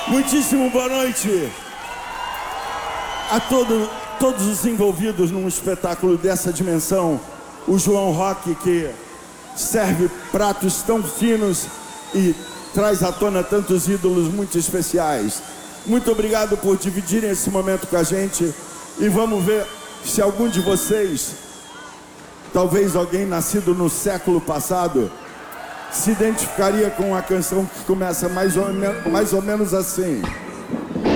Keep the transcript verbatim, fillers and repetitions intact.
Muitíssimo boa noite a todo, todos os envolvidos num espetáculo dessa dimensão. O João Rock, que serve pratos tão finos e traz à tona tantos ídolos muito especiais. Muito obrigado por dividirem esse momento com a gente. E vamos ver se algum de vocês, talvez alguém nascido no século passado, se identificaria com uma canção que começa mais ou, mais ou menos assim.